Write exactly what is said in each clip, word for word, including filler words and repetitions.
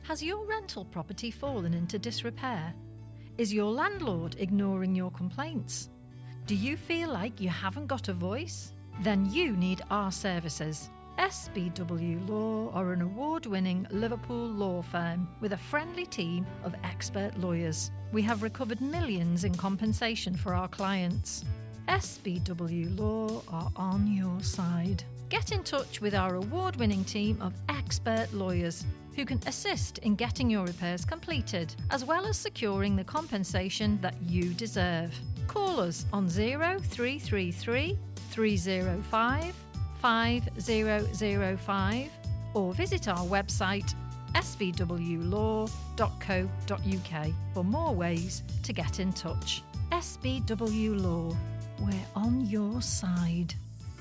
Has your rental property fallen into disrepair? Is your landlord ignoring your complaints? Do you feel like you haven't got a voice? Then you need our services. S B W Law are an award-winning Liverpool law firm with a friendly team of expert lawyers. We have recovered millions in compensation for our clients. S B W Law are on your side. Get in touch with our award-winning team of expert lawyers who can assist in getting your repairs completed, as well as securing the compensation that you deserve. Call us on zero three three three, three zero five, five zero zero five or visit our website s v w law dot co dot u k for more ways to get in touch. S B W Law, we're on your side.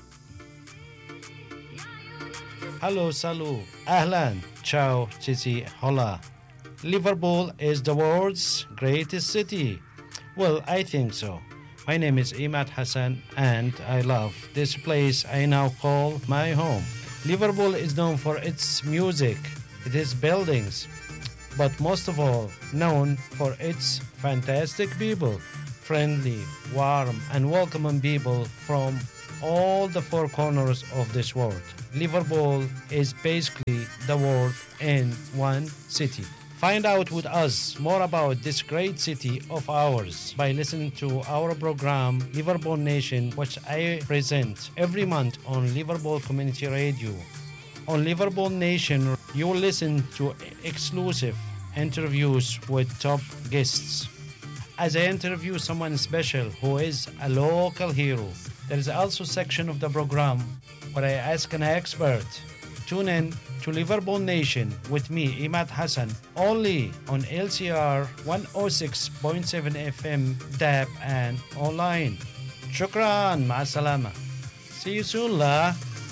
Hello, salut, ahlan, ciao, chichi, hola. Liverpool is the world's greatest city. Well, I think so. My name is Imad Hassan and I love this place I now call my home. Liverpool is known for its music, its buildings, but most of all known for its fantastic people, friendly, warm and welcoming people from all the four corners of this world. Liverpool is basically the world in one city. Find out with us more about this great city of ours by listening to our program Liverpool Nation, which I present every month on Liverpool Community Radio. On Liverpool Nation, you will listen to exclusive interviews with top guests. As I interview someone special who is a local hero, there is also a section of the program where I ask an expert. Tune in to Liverpool Nation with me, Imad Hassan, only on L C R one oh six point seven F M, D A B and online. Shukran, ma'asalama. See you soon, la.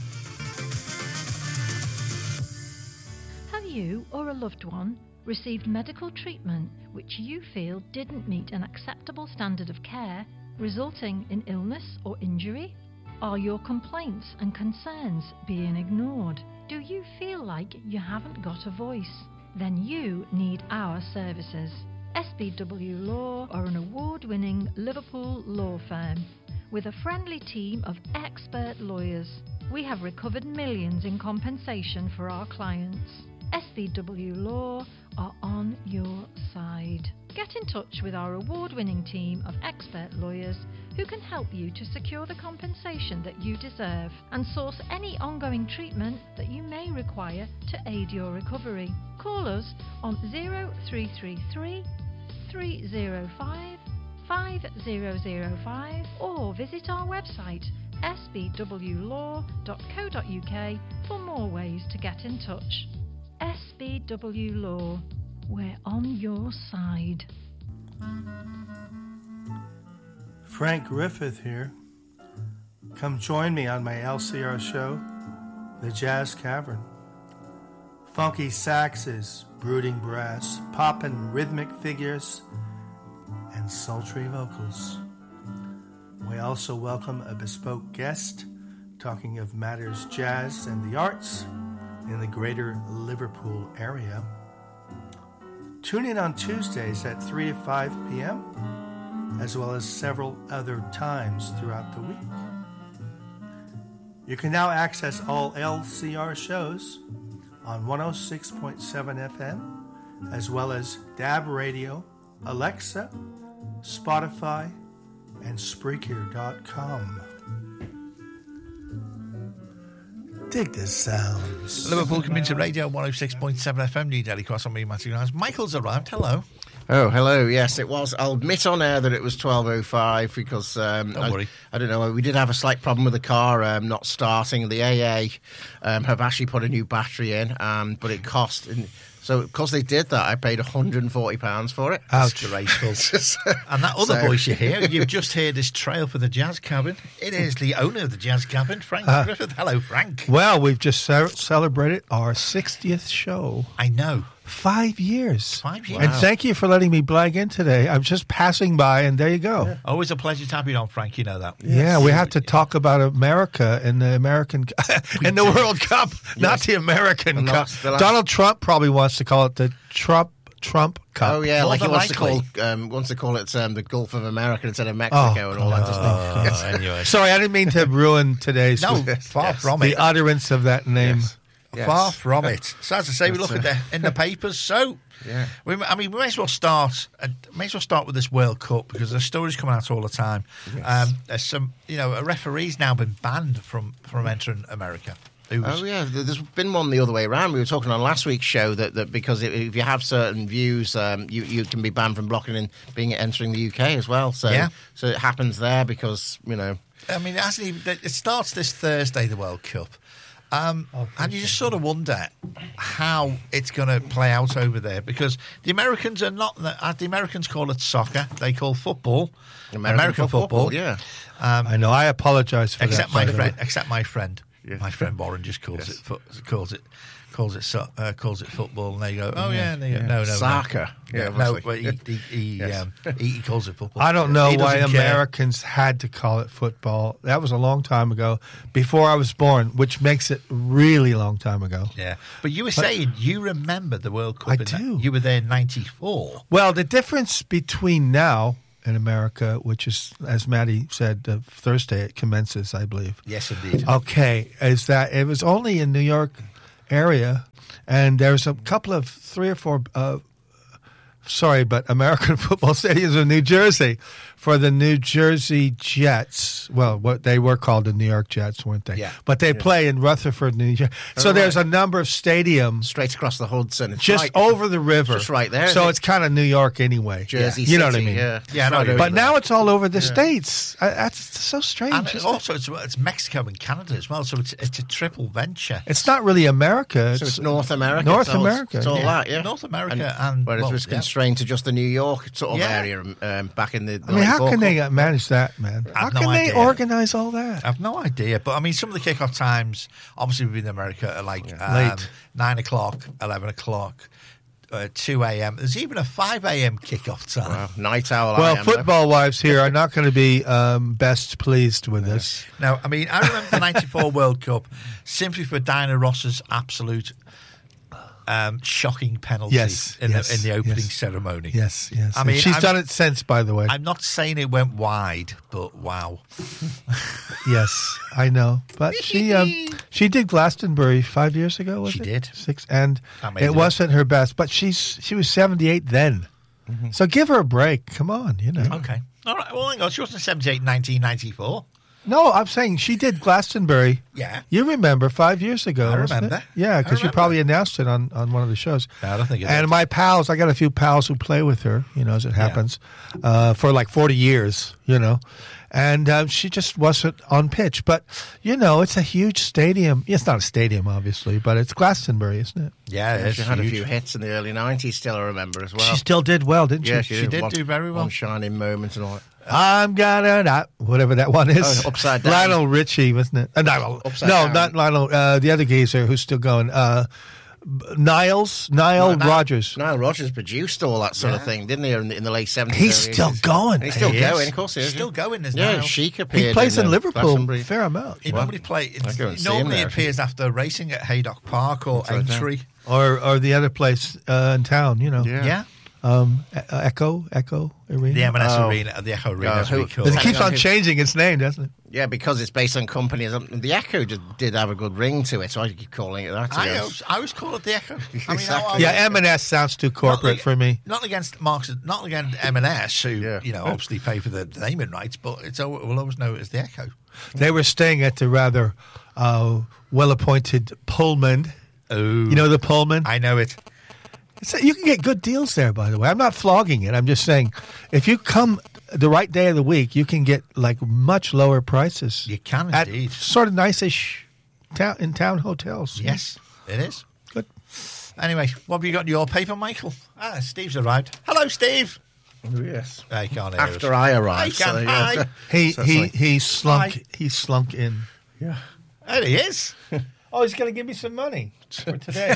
Have you or a loved one received medical treatment which you feel didn't meet an acceptable standard of care, resulting in illness or injury? Are your complaints and concerns being ignored? Do you feel like you haven't got a voice? Then you need our services. S B W Law are an award-winning Liverpool law firm with a friendly team of expert lawyers. We have recovered millions in compensation for our clients. S B W Law are on your side. Get in touch with our award-winning team of expert lawyers who can help you to secure the compensation that you deserve and source any ongoing treatment that you may require to aid your recovery. Call us on zero three three three, three zero five, five zero zero five or visit our website s b w law dot co dot u k for more ways to get in touch. S B W Law, we're on your side. Frank Griffith here. Come join me on my L C R show, The Jazz Cavern. Funky saxes, brooding brass, poppin' rhythmic figures, and sultry vocals. We also welcome a bespoke guest talking of matters jazz and the arts in the greater Liverpool area. Tune in on Tuesdays at three to five p.m., as well as several other times throughout the week. You can now access all L C R shows on one oh six point seven F M, as well as D A B Radio, Alexa, Spotify, and Spreaker dot com. Dig the sounds. Liverpool Community Radio, one oh six point seven F M, New Delhi Cross on me, Matthew Niles. Michael's arrived. Hello. Oh, hello. Yes, it was. I'll admit on air that it was twelve oh five because um, Don't I, worry. I don't know. We did have a slight problem with the car um, not starting. The A A um, have actually put a new battery in, um, but it cost. In, so because they did that, I paid one hundred forty pounds for it. Ouch. Disgraceful. And that other So- voice you hear, you've just heard this trail for the Jazz Cabin. It is the owner of the Jazz Cabin, Frank Uh, Griffith. Hello, Frank. Well, we've just ce- celebrated our sixtieth show. I know. Five years. Five years. And thank you for letting me blag in today. I'm just passing by, and there you go. Yeah, Always a pleasure to have you on, Frank. You know that. we have to talk about America and the American and the World Cup, not the American And Cup. that's the last- Donald Trump probably wants to call it the Trump Trump Cup. Oh yeah, More like he than wants likely. to call um, wants to call it um, the Gulf of America instead of Mexico Oh, and all that. Doesn't he? Oh, anyway. Sorry, I didn't mean to ruin today's No, far from the it. utterance of that name. Yes. Yes. Far from it. So as I say, we That's, look at the in the papers. So, Yeah. we, I mean, we may as well start. Uh, may as well start with this World Cup because there's stories coming out all the time. Um, there's some, you know, a referee's now been banned from from entering America. Who was- Oh yeah, There- there's been one the other way around. We were talking on last week's show that, that because if, if you have certain views, um, you you can be banned from blocking and being entering the U K as well. So Yeah. so it happens there because you know. I mean, it hasn't even. It starts this Thursday, the World Cup. Um, and you just sort of wonder how it's going to play out over there because the Americans are not. Uh, the Americans call it soccer; they call football American football, yeah. Um, I know. I apologize for except that. my by the friend, way. except my friend, Yeah. my friend Warren just calls Yes. it fo- calls it calls it so, uh, calls it football, and they go, oh yeah, and they go, Yeah. no, no, Soccer. no, Yeah, no, obviously. well, he, he, he, Yes. um, he, he calls it football. I don't know He why doesn't care. Americans had to call it football. That was a long time ago, before I was born, which makes it really long time ago. Yeah, but you were saying you remember the World Cup. I in that- do. You were there in ninety-four. Well, the difference between now and America, which is, as Maddie said, uh, Thursday it commences, I believe. Yes, indeed. Okay, is that it was only in New York area, and there's a couple of three or four. Uh, sorry, but American football stadiums in New Jersey for the New Jersey Jets. Well, what they were called the New York Jets, weren't they? Yeah. But they play in Rutherford, New Jersey. So Oh, there's right. a number of stadiums Straight across the Hudson. It's just right, over the river, just right there, So isn't it? it's kind of New York anyway. Jersey you know what I City, mean? Yeah, Yeah, I know what you mean. But now it's all over the states. I, that's so strange. And isn't it's it? also it's, it's Mexico and Canada as well, so it's it's a triple venture. It's not really America. So it's North America. North it's all, America, It's all yeah. that, yeah. North America and, whereas well, it was yeah. constrained to just the New York sort of Yeah. area um, back in the. the I mean, how late can they World Cup. manage that, man? I How have no can they idea. organize all that? I have no idea, but I mean, some of the kickoff times, obviously, we've been in America are like um, Late. nine o'clock, eleven o'clock, uh, two a.m. There's even a five a.m. kickoff time. Wow, night owl. I Well, am, football wives here are not going to be um, best pleased with this. Now, I mean, I remember the ninety-four World Cup simply for Diana Ross's absolute um, shocking penalty Yes, in, yes, the, in the opening yes. ceremony. Yes, yes. I And mean, she's I'm- done it since, by the way. I'm not saying it went wide, but wow. Yes, I know. But she um, she did Glastonbury five years ago. Was She it? did. six, and That made it it. wasn't her best. But she's she was seventy-eight then, so give her a break. Come on, you know. Okay. All right. Well, hang on. She wasn't seventy-eight in nineteen ninety-four. No, I'm saying she did Glastonbury. Yeah. You remember five years ago? I wasn't remember. it? Yeah, I because you remember. probably announced it on, on one of the shows. I don't think it And did. my pals, I got a few pals who play with her, you know, as it happens, uh, for like forty years, you know. And um, she just wasn't on pitch. But, you know, it's a huge stadium. It's not a stadium, obviously, but it's Glastonbury, isn't it? Yeah, Yeah, it's she had huge. a few hits in the early nineties, still I remember as well. She still did well, didn't yeah, she? she, She did one, do very well. One shining moment and all that. I'm gonna not whatever that one is. Oh, Upside Down. Lionel Richie, wasn't it? Uh, Lionel, Upside no, Down. not Lionel. Uh, the other geezer who's still going. Uh, Niles, Nile Nile- Rodgers. Nile Rodgers produced all that sort of thing, didn't he, in the, in the late seventies? He's early still eighties? going. And he's still He going, is. of course he is. Still going, isn't Yeah, he? Chic appeared. He plays in, uh, Liverpool Glastonbury. a fair amount, He Well, normally play. I go and He see him normally there. appears after racing at Haydock Park or That's right, yeah. Aintree. or or the other place uh, in town. You know, Yeah. Yeah, um, E- Echo Echo Arena. the M and S Oh. Arena, the Echo Arena, Oh, as we who- call It it. keeps on on who- changing its name, doesn't it? Yeah, because it's based on companies. Um, The Echo did, did have a good ring to it, so I keep calling it that. to be I honest. always, I always call it the Echo. I mean, I- Exactly. I- Yeah, M and S sounds too corporate Not for me. Not against Marks, not against M and S, who Yeah. you know obviously pay for the naming rights, but it's al- we'll always know it as the Echo. They were staying at the rather uh, well-appointed Pullman. Oh, You know the Pullman. I know it. So you can get good deals there, by the way. I'm not flogging it. I'm just saying, if you come the right day of the week, you can get like much lower prices. You can at indeed. sort of nice-ish town in town hotels. Yes, it is. Good. Anyway, what have you got in your paper, Michael? Ah, Steve's arrived. Hello, Steve. Oh, yes. I can't hear After us. I arrived. I can so, yeah. hide. He So he sorry. he slunk Hi. he slunk in. Yeah. There he is. Oh, he's going to give me some money for today.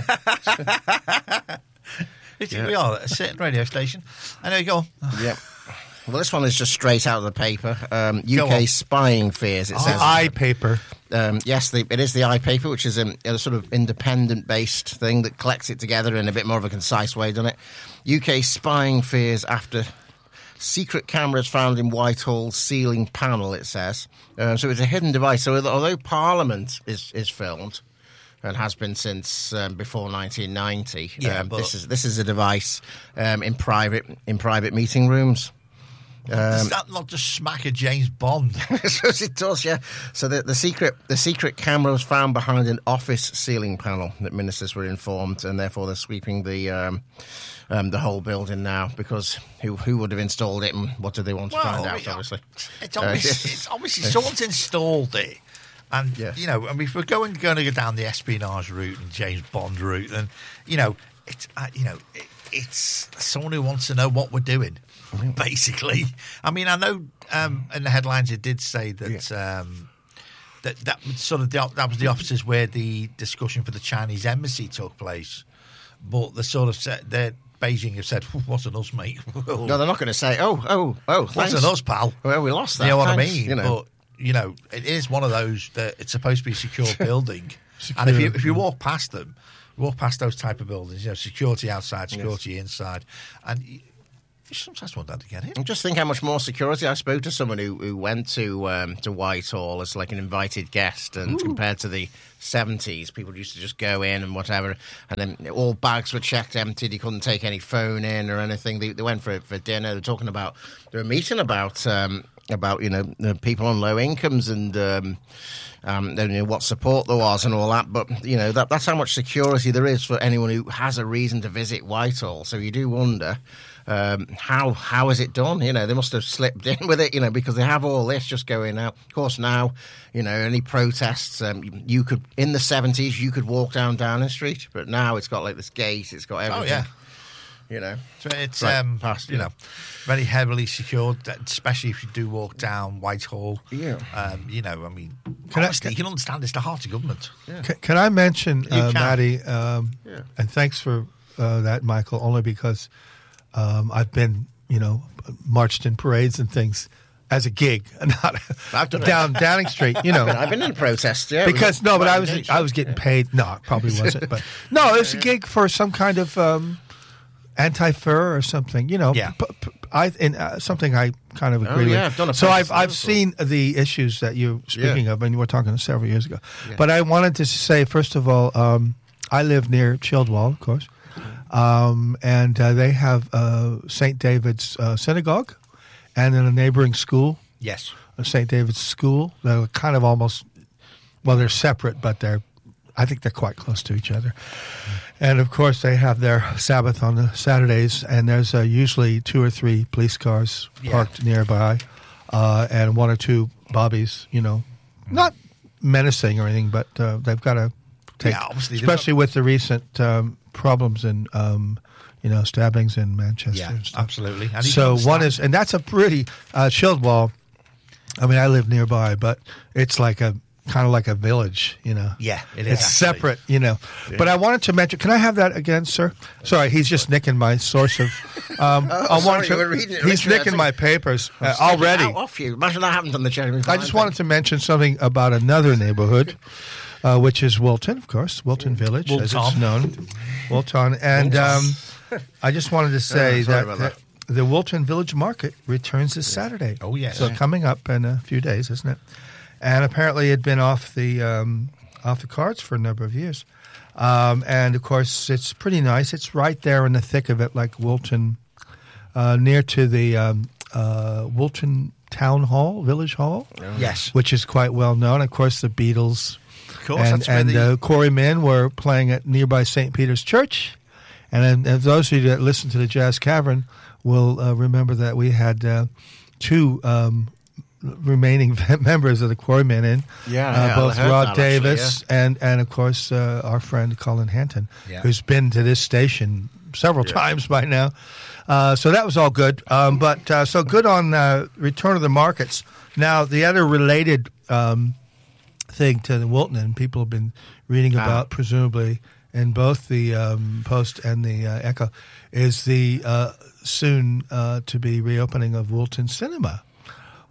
It's- We are at a certain radio station. And there you go. Yep. Well, this one is just straight out of the paper. Um, Go U K on. spying fears, it Oh, says. Eye paper. Um, yes, the, it is the iPaper, which is a, a sort of independent-based thing that collects it together in a bit more of a concise way, doesn't it? U K spying fears after secret cameras found in Whitehall ceiling panel, it says. Uh, so it's a hidden device. So although Parliament is, is filmed, and has been since um, before nineteen ninety, yeah, um, but this is this is a device um, in private in private meeting rooms. Um, Does that not just smack a James Bond? So it does, yeah. So the, the secret the secret camera was found behind an office ceiling panel that ministers were informed, and therefore they're sweeping the um, um, the whole building now, because who who would have installed it and what do they want to well, find out? it, Obviously, it's obviously, uh, it's obviously someone's installed it. And, yes. you know, I mean, if we're going, going to go down the espionage route and James Bond route, then, you know, it's, uh, you know, it, it's someone who wants to know what we're doing, basically. I mean, I know um, in the headlines it did say that yeah. um, that that was sort of the, that was the offices where the discussion for the Chinese embassy took place, but the sort of set, they're Beijing have said, "What's an us, mate?" No, they're not going to say, "Oh, oh, oh, what's thanks. an us, pal?" Well, we lost that. You know what thanks. I mean? You know. But you know, it is one of those that it's supposed to be a secure building, Secure. and if you if you walk past them, walk past those type of buildings, you know, security outside, security yes. inside, and you, you sometimes want that to get in. Just think how much more security. I spoke to someone who, who went to um, to Whitehall as like an invited guest, and Ooh. compared to the seventies, people used to just go in and whatever, and then all bags were checked emptied. You couldn't take any phone in or anything. They, they went for for dinner. They're talking about they were meeting about. Um, about, you know, the people on low incomes and, um, um, you know, what support there was and all that. But, you know, that that's how much security there is for anyone who has a reason to visit Whitehall. So you do wonder um, how how is it done? You know, they must have slipped in with it, you know, because they have all this just going out. Of course, now, you know, any protests, um, you could, in the seventies, you could walk down Downing Street. But now it's got, like, this gate. It's got everything. Oh, yeah. You know, so it's right, um, past, you know, very heavily secured, especially if you do walk down Whitehall. Yeah, um, you know, I mean, can honestly, I, you can understand it's the heart of government. Yeah. Can, can I mention, uh, can. Maddie, um, yeah. and thanks for uh, that, Michael, only because um, I've been, you know, marched in parades and things as a gig, not I've done down it. Downing Street. You know, I've been, I've been in a protest, yeah. Because no, but I was I was getting paid. No, it probably wasn't. But no, it was a gig for some kind of. Um, Anti-fur or something, you know. Yeah. P- p- I in uh, something I kind of agree oh, yeah, with. I've done a so I've protest I've seen the issues that you're speaking yeah. of, and you were talking several years ago. Yeah. But I wanted to say, first of all, um, I live near Childwall, of course, um, and uh, they have uh, Saint David's uh, Synagogue, and then a neighboring school. Yes, Saint David's School. They're kind of almost, well, they're separate, but they're, I think they're quite close to each other. And, of course, they have their Sabbath on the Saturdays, and there's uh, usually two or three police cars parked yeah. nearby, uh, and one or two bobbies, you know, not menacing or anything, but uh, they've got to take, yeah, obviously, especially with the recent um, problems and, um, you know, stabbings in Manchester. Yeah, and stuff. absolutely. And so one is, and that's a pretty, uh, Childwall, I mean, I live nearby, but it's like a, kind of like a village, you know. Yeah, it is. It's actually. separate, you know. Yeah. But I wanted to mention. Can I have that again, sir? Sorry, he's just nicking my source of. Um, oh, I sorry, to, you were reading it. He's Richard, nicking my papers uh, already. Off you. Imagine that happened on the Jeremy. I just wanted to mention something about another neighborhood, uh, which is Wilton, of course, Wilton Village, Wilton. as it's known, Wilton. And um, I just wanted to say oh, that, that. that the Wilton Village Market returns this Saturday. Oh yes. So coming up in a few days, isn't it? And apparently, it had been off the um, off the cards for a number of years. Um, and of course, it's pretty nice. It's right there in the thick of it, like Wilton, uh, near to the um, uh, Wilton Town Hall, Village Hall. Yes, which is quite well known. Of course, the Beatles, of course, and, that's where and the... uh, Quarrymen were playing at nearby Saint Peter's Church. And, and those of you that listen to the Jazz Cavern will uh, remember that we had uh, two. Um, remaining members of the Quarrymen in, yeah, uh, yeah both Rod that, Davis actually, yeah. and, and of course uh, our friend Colin Hanton, yeah. who's been to this station several yeah. times by now. Uh, so that was all good. Um, but uh, so good on uh, return of the markets. Now the other related um, thing to the Wilton, and people have been reading about, ah. presumably in both the um, Post and the uh, Echo, is the uh, soon uh, to be reopening of Wilton Cinema,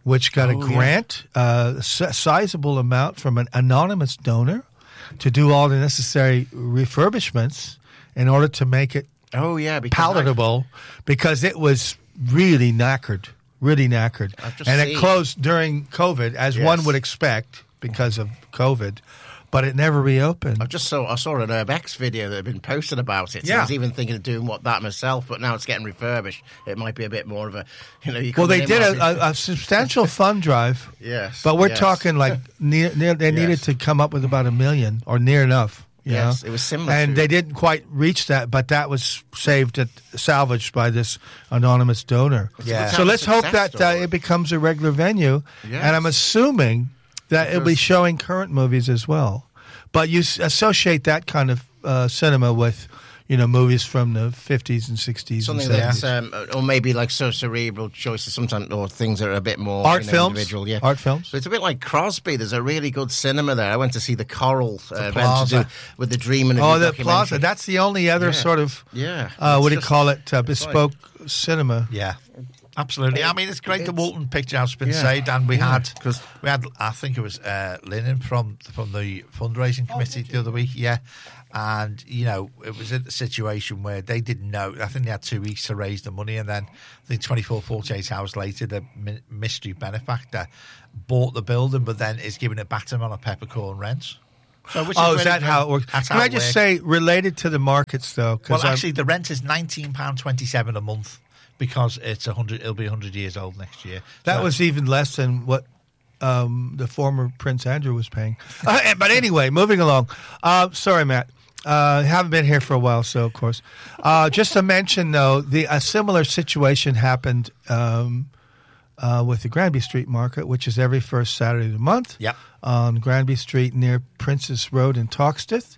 which got Oh, a yeah. grant, uh, a sizable amount from an anonymous donor to do all the necessary refurbishments in order to make it Oh yeah, because palatable, because it was really knackered, really knackered. I've just And it seen- closed during COVID, as Yes. one would expect because of COVID, but it never reopened. I just saw I saw an Urbex video that had been posted about it. So Yeah. I was even thinking of doing what that myself, but now it's getting refurbished. It might be a bit more of a, you know. You Well, they come did in, a, a, a substantial fund drive. Yes, But we're yes. talking like near, near, they needed Yes. to come up with about a million or near enough. You Yes, know? it was similar and to- they didn't quite reach that, but that was saved, at, salvaged by this anonymous donor. Yeah. So let's hope Success that uh, story. it becomes a regular venue, Yes. and I'm assuming that it'll be Because- showing current movies as well. But you s- associate that kind of uh, cinema with, you know, movies from the fifties and sixties Something and that's, seventies. um, or maybe like so cerebral choices sometimes, or things that are a bit more Art you know, films? individual. Yeah, Art films? So it's a bit like Crosby. There's a really good cinema there. I went to see the Coral uh, event to Plaza. do with the Dreaming of Oh, You the documentary. Plaza. That's the only other Yeah. sort of, Yeah. uh, what It's do you just- call it, uh, it's bespoke cinema. Yeah, absolutely. I mean, it's great the It's- Walton Picture House has been Yeah. saved, and we Yeah. had because we had I think it was uh, Linen from from the fundraising committee the other week. Yeah, and you know it was a situation where they didn't know. I think they had two weeks to raise the money, and then I think twenty-four, forty-eight hours later, the mi- mystery benefactor bought the building, but then is giving it back to them on a peppercorn rent. So, which Oh, really is that great. how it works? That's Can how I it just works. say, related to the markets, though? 'cause Well, I'm- actually, the rent is nineteen pound twenty-seven a month because it's a hundred. It'll be hundred years old next year. that So- was even less than what um, the former Prince Andrew was paying. Uh, but anyway, moving along. Uh, sorry, Matt. Uh, haven't been here for a while, so of course. Uh, just to mention, though, the a similar situation happened um, uh, with the Granby Street Market, which is every first Saturday of the month. Yep. On Granby Street near Princess Road in Toxteth.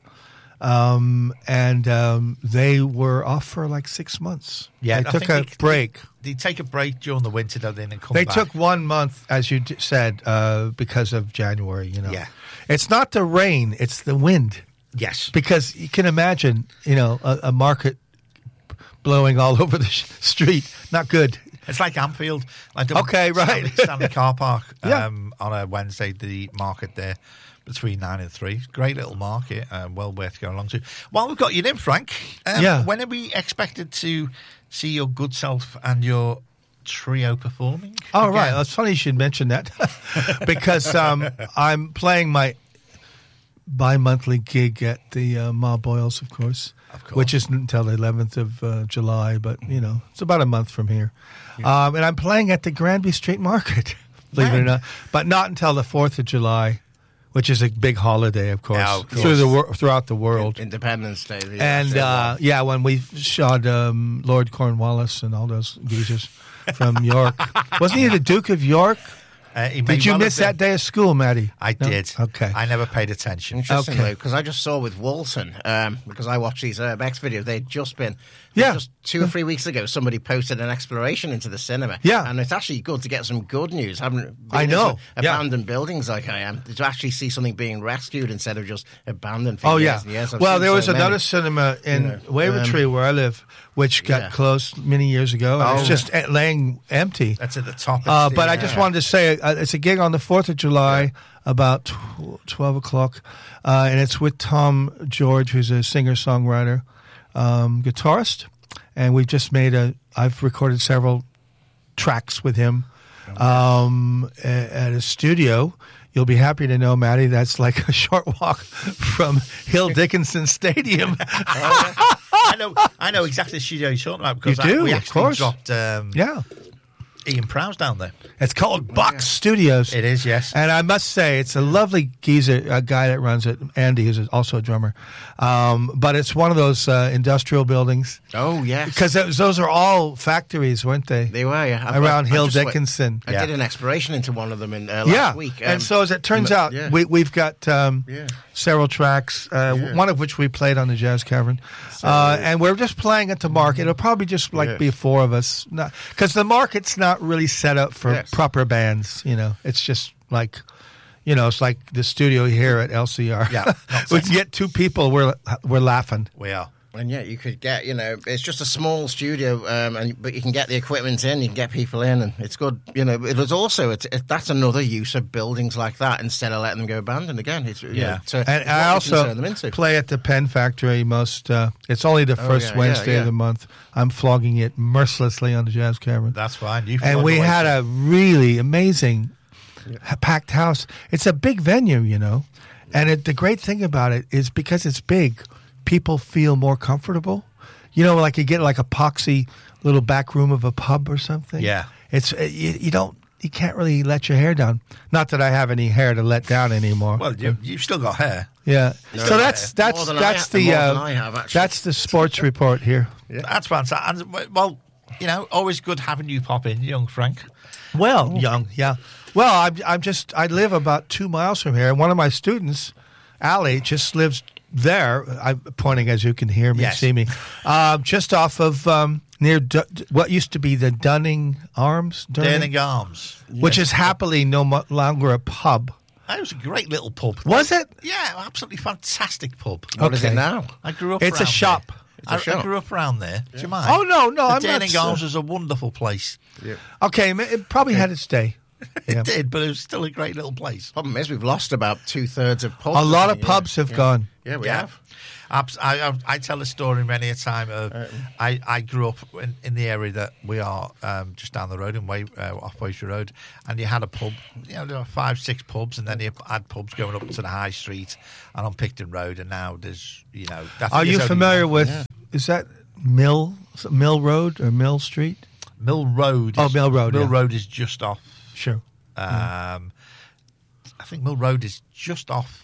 Um, and um, they were off for like six months. Yeah, they I took a think they- break. They take a break during the winter, don't they, and then come They back. took one month, as you d- said, uh, because of January. You know, Yeah. It's not the rain; it's the wind. Yes. Because you can imagine, you know, a, a market blowing all over the sh- street. Not good. It's like Anfield. Like the Okay, right. Stanley, Stanley Car Park Yeah. um, on a Wednesday, the market there between nine and three. Great little market, um, well worth going along to. While we've got you in, Frank, um, Yeah. when are we expected to see your good self and your trio performing? Oh, again? right. It's funny you should mention that because um, I'm playing my bi-monthly gig at the uh, Ma Boyles, of course, Of course. which isn't until the eleventh of uh, July, but, you know, it's about a month from here. Um, and I'm playing at the Granby Street Market, believe it or Right. not, but not until the fourth of July, which is a big holiday, of course, Yeah, of through course. the wor- throughout the world. Independence Day. yeah, And so, uh, yeah, when we shot um, Lord Cornwallis and all those geezers from York, wasn't he the Duke of York? Uh, he may Did you well miss have that been. day of school, Maddie? I No? did. Okay. I never paid attention. Interestingly, Okay. because I just saw with Walton, um, because I watch these Urbex videos, they'd just been, Yeah. just two or three weeks ago, somebody posted an exploration into the cinema. Yeah. And it's actually good to get some good news. Having been I into know, yeah. abandoned buildings like I am, to actually see something being rescued instead of just abandoned for Oh years yeah. and years. I've Well, seen there so was many. another cinema in you know, Wavertree um, where I live, which got yeah. closed many years ago, and Oh. it's just uh, laying empty. That's at the top. Of Uh, the, but I just uh, wanted to say uh, it's a gig on the fourth of July, about tw- twelve o'clock, uh, and it's with Tom George, who's a singer songwriter, um, guitarist, and we've just made a. I've recorded several tracks with him um, a- at a studio. You'll be happy to know, Maddie, that's like a short walk from Hill Dickinson Stadium. I know. I know exactly the studio you're talking about because You do, I, we of actually course. dropped um, Yeah, Ian Prowse down there. it's called Box Studios. It is, yes. And I must say, it's a lovely geezer, a guy that runs it, Andy, who's also a drummer. Um, but it's one of those uh, industrial buildings. Oh, yes. Because those, those are all factories, weren't they? They were, yeah. I- Around I Hill just went- Dickinson. I Yeah. did an exploration into one of them in uh, last Yeah. week. um, and so as it turns m- out, yeah. we, we've got um, Yeah. several tracks, uh, Yeah. one of which we played on the Jazz Cavern. Uh, and we're just playing at the market. It'll probably just like Yeah. be four of us. Because the market's not really set up for Yes. proper bands, you know. It's just like... You know, it's like the studio here at L C R. Yeah, not we can get two people. We're we're laughing. We are. And yet you could get, you know, it's just a small studio, um, and but you can get the equipment in, you can get people in, and it's good. You know, it was also it's, it, that's another use of buildings like that instead of letting them go abandoned again. It's, you Yeah, know, to, and it's what I you also can turn them into. play at the Pen Factory most. Uh, it's only the Oh, first yeah, Wednesday yeah, yeah. of the month. I'm flogging it mercilessly on the Jazz Cavern. That's fine. You And we had a really amazing packed house. It's a big venue, you know. And it, the great thing about it is because it's big, people feel more comfortable. You know, like you get like a poxy little back room of a pub or something. Yeah. It's uh, you, you don't you can't really let your hair down. Not that I have any hair to let down anymore. Well, you, you've still got hair. Yeah. No, so that's that's more than I that's ha- the more uh, than I have, actually. that's the sports report here. That's fantastic. And, well, you know, always good having you pop in, young Frank. Well, young, yeah. Well, I'm I'm just I live about two miles from here, and one of my students, Allie, just lives there. I'm pointing as you can hear me, Yes. see me, uh, just off of um, near Du- what used to be the Dunning Arms, Durning Arms. which is happily no mo- longer a pub. That was a great little pub. Was it? Yeah, absolutely fantastic pub. What is Okay. it now? I grew up. It's a around shop. there. It's a I, shop. I grew up around there. Do you mind? Oh no, no, the I'm not. Durning Arms was a wonderful place. Okay, ma- it probably had its day. Yeah. It did, but it was still a great little place. Problem is, we've lost about two thirds of pubs. A lot of Yeah. pubs have Yeah. gone. Yeah, we Yeah. have. Abs- I, I, I tell a story many a time of I, I grew up in, in the area that we are um, just down the road in Way, uh, off Wayside Road, and you had a pub, you know, there were five, six pubs, and then you had pubs going up to the High Street and on Picton Road, and now there's, you know. I think Are you there's only familiar one. with? Yeah. Is that Mill Mill Road or Mill Street? Mill Road? Oh, is- Mill Road, Mill yeah. Road is just off. Sure. Um, I think Mill Road is just off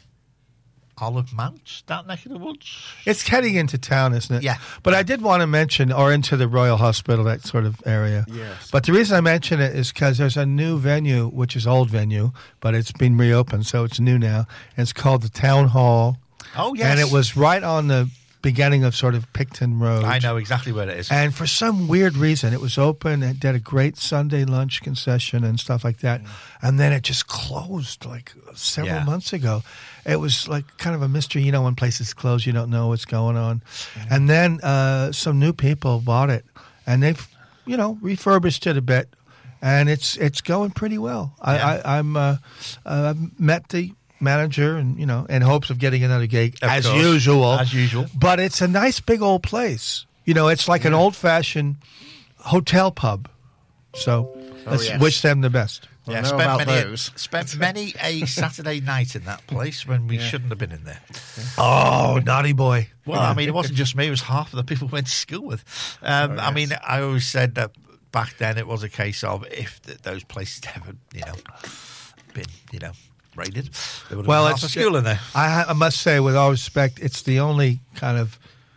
Olive Mount, that neck of the woods. It's heading into town, isn't it? Yeah. But I did want to mention, or into the Royal Hospital, that sort of area. Yes. But the reason I mention it is because there's a new venue, which is old venue, but it's been reopened, so it's new now. And it's called the Town Hall. Oh, yes. And it was right on the beginning of sort of Picton Road. I know exactly where it is. And for some weird reason, it was open. It did a great Sunday lunch concession and stuff like that. And then it just closed like several Yeah. months ago. It was like kind of a mystery. You know, when places close, you don't know what's going on. And then uh, some new people bought it, and they've, you know, refurbished it a bit, and it's it's going pretty well. I, Yeah. I, I'm uh, uh, I've met the manager, and you know, in hopes of getting another gig Of as course. usual. As usual. But it's a nice big old place. You know, it's like an old fashioned hotel pub. So let's yes. wish them the best. Well, Yeah, know spent about many, those. spent many a Saturday night in that place when we shouldn't have been in there. Oh, naughty boy. Well, I mean, it wasn't just me; it was half of the people we went to school with. Um, I mean, I always said that back then it was a case of if th- those places ever, you know, been, you know, raided, there would have Well, been it's half a school in there. I, ha- I must say, with all respect, it's the only kind of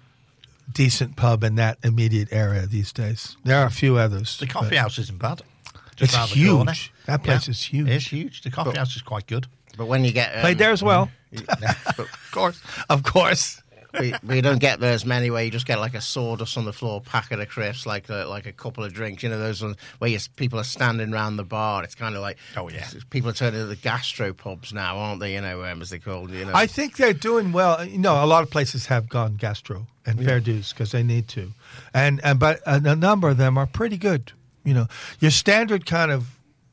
decent pub in that immediate area these days. There are a few others. The coffee but house isn't bad. It's round the huge. corner. That place Yeah, is huge. It's huge. The coffee house is quite good. But when you get um, Played there as well. but, Of course. Of course. we, we don't get there as many where you just get like a sawdust on the floor, packet of crisps, like a, like a couple of drinks. You know, those ones where you, people are standing around the bar. It's kind of like Oh, yeah. people are turning to the gastro pubs now, aren't they? You know, um, as they call you know. I think they're doing well. You know, a lot of places have gone gastro and fair dues because they need to, and and but a, a number of them are pretty good. You know, your standard kind of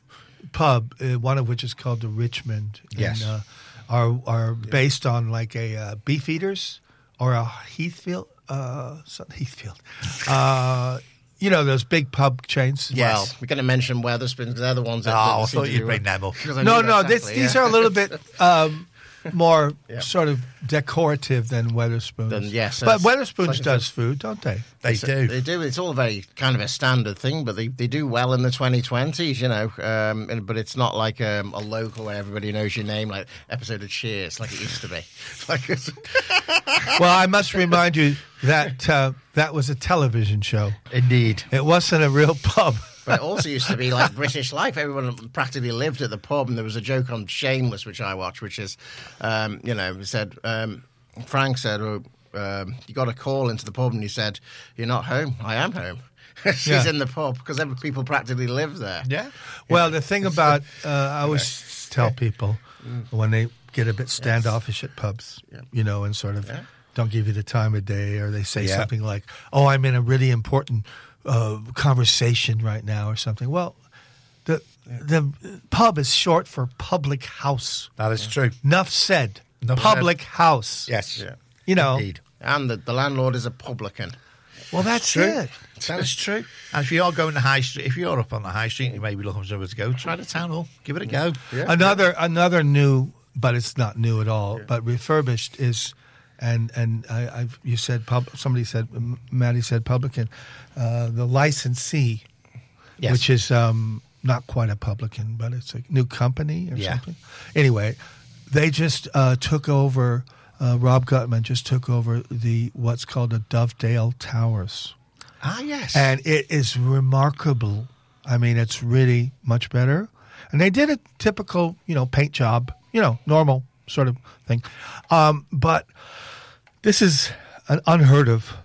pub, uh, one of which is called the Richmond, Yes. and, uh, are are based on like a uh, Beefeaters or a Heathfield, uh, some- Heathfield. Uh, you know those big pub chains. well, Yes. we're going to mention Weatherspoons because they're the ones that. Oh, I that seem thought to you'd do bring well. them up. 'Cause I No, knew no, exactly, this, these yeah. are a little bit um, more sort of decorative than Weatherspoons. Than- yes, but it's- Weatherspoons it's like I does said- food, don't they? They do. They do. It's all very kind of a standard thing, but they, they do well in the twenty twenties, you know. Um, and, but it's not like um, a local where everybody knows your name, like episode of Cheers, like it used to be. Like it's, Well, I must remind you that uh, that was a television show. Indeed. It wasn't a real pub. but it also used to be like British Life. Everyone practically lived at the pub, and there was a joke on Shameless, which I watched, which is, um, you know, said um, Frank said, oh, um, you got a call into the pub, and he said, "You're not home." I am home. She's Yeah. in the pub because people practically live there. Yeah. Well, the thing about uh, I always tell people when they get a bit standoffish at pubs, you know, and sort of don't give you the time of day, or they say Yeah. something like, "Oh, I'm in a really important uh, conversation right now," or something. Well, the the pub is short for public house. That is true. Enough said. Enough public house. Yes. Yeah. You know. Indeed. And the, the landlord is a publican. Well, that's True. it. That is true. And if you are going to High Street, if you're up on the High Street and you may be looking for somewhere to go, try the town hall. Give it a go. Another another new, but it's not new at all. But refurbished is, and and I, I've you said pub. Somebody said Maddie said publican. Uh, the licensee, Yes. which is um, not quite a publican, but it's a new company or Yeah. something. Anyway, they just uh, took over. Uh, Rob Gutman just took over the what's called the Dovedale Towers. Ah, yes. And it is remarkable. I mean, it's really much better. And they did a typical, you know, paint job, you know, normal sort of thing. Um, but this is an unheard of.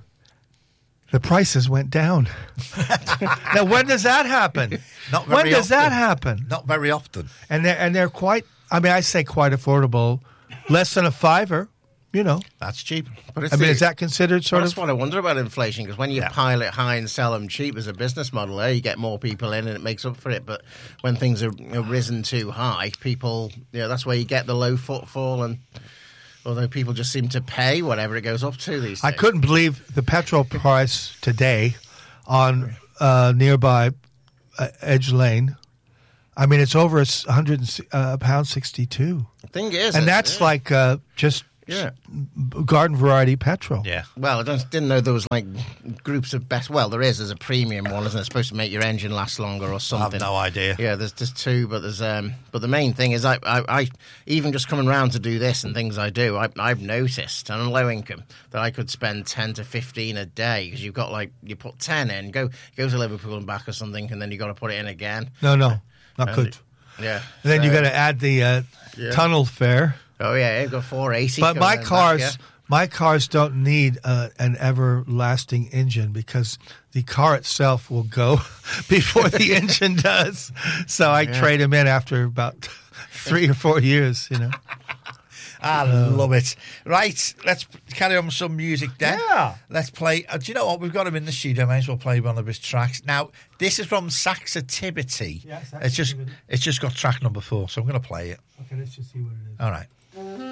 The prices went down. Now, when does that happen? Not when very does that often. happen? Not very often. And they're, and they're quite, I mean, I say quite affordable, less than a fiver, you know. That's cheap. But it's I mean, the- is that considered sort That's of? what I wonder about inflation, because when you Yeah. pile it high and sell them cheap as a business model, eh, you get more people in and it makes up for it. But when things are, are risen too high, people, you know, that's where you get the low footfall. And although people just seem to pay whatever it goes up to these days. I couldn't believe the petrol price today on uh, nearby uh, Edge Lane. I mean, it's over a s- hundred and si- uh, pound sixty-two, The thing is, and it's- that's yeah. like uh, just Yeah. garden variety petrol. Yeah. Well, I don't, didn't know there was like groups of best. Well, there is. There's a premium one, isn't it? It's supposed to make your engine last longer or I have something. no idea. Yeah, there's there's two, but there's um. But the main thing is, I I, I even just coming round to do this and things I do, I, I've noticed on low income that I could spend ten to fifteen a day, because you've got like you put ten in, go go to Liverpool and back or something, and then you got to put it in again. No, no, not And good. it- Yeah. And then you So- got to add the uh, Yeah. tunnel fare. Oh yeah, you've got four eighty. But going my in back, cars, yeah. my cars don't need uh, an everlasting engine, because the car itself will go before the engine does. So I trade them in after about three or four years. You know. I love it. Right, let's carry on with some music then. Yeah. Let's play. Uh, do you know what? We've got him in the studio. May as well play one of his tracks. Now, this is from Saxativity. Yeah, It's just Saxativity. it's just got track number four, so I'm going to play it. Okay, let's just see what it is. All right.